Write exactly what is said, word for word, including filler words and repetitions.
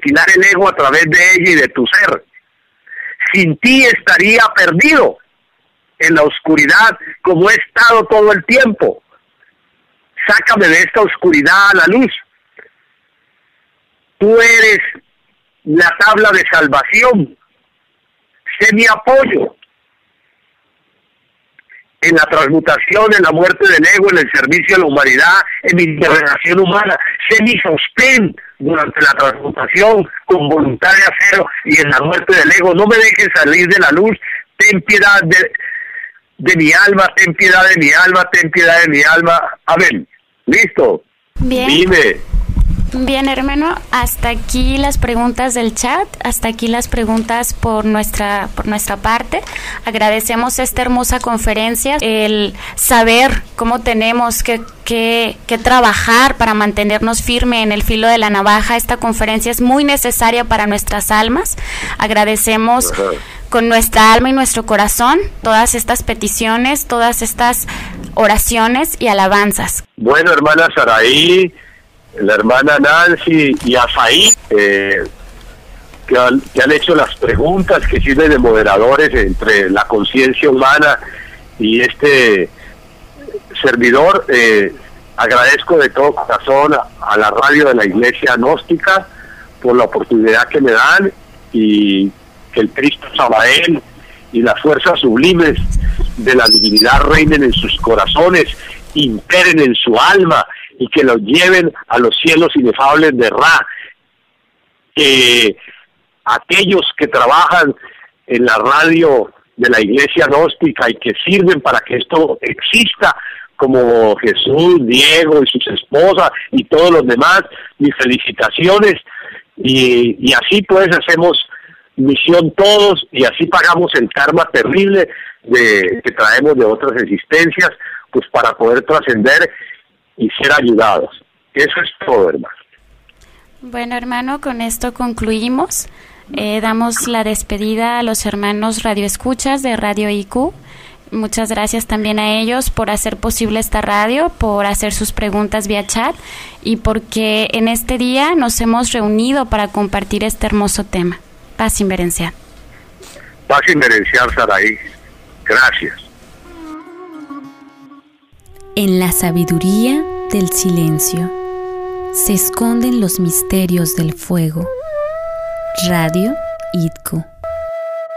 aniquilar el ego a través de ella y de tu ser. Sin ti estaría perdido en la oscuridad como he estado todo el tiempo. Sácame de esta oscuridad a la luz. Tú eres la tabla de salvación. Sé mi apoyo en la transmutación, en la muerte del ego, en el servicio a la humanidad, en mi interrelación humana. Sé mi sostén durante la transmutación con voluntad de acero y en la muerte del ego. No me dejes salir de la luz. Ten piedad de, de mi alma, ten piedad de mi alma, ten piedad de mi alma. Amén. ¿Listo? Bien. Dime. Bien, hermano, hasta aquí las preguntas del chat, hasta aquí las preguntas por nuestra por nuestra parte. Agradecemos esta hermosa conferencia, el saber cómo tenemos que, que, que trabajar para mantenernos firme en el filo de la navaja. Esta conferencia es muy necesaria para nuestras almas. Agradecemos Ajá. con nuestra alma y nuestro corazón todas estas peticiones, todas estas oraciones y alabanzas. Bueno, hermana Saraí, la hermana Nancy y Asaí, eh, que, han, que han hecho las preguntas que sirven de moderadores entre la conciencia humana y este servidor. Eh, agradezco de todo corazón a, a la radio de la Iglesia Gnóstica por la oportunidad que me dan, y que el Cristo Sabael y las fuerzas sublimes de la divinidad reinen en sus corazones, imperen en su alma y que los lleven a los cielos inefables de Ra. Que aquellos que trabajan en la radio de la Iglesia Gnóstica y que sirven para que esto exista, como Jesús, Diego y sus esposas y todos los demás, mis felicitaciones, y, y así pues hacemos misión todos, y así pagamos el karma terrible de que traemos de otras existencias, pues para poder trascender y ser ayudados. Eso es todo, hermano. Bueno, hermano, con esto concluimos. Eh, damos la despedida a los hermanos radioescuchas de Radio I Q. Muchas gracias también a ellos por hacer posible esta radio, por hacer sus preguntas vía chat y porque en este día nos hemos reunido para compartir este hermoso tema. Paz inverencial. Paz inverencial, Saraí. Gracias. En la sabiduría del silencio se esconden los misterios del fuego. Radio I T C U.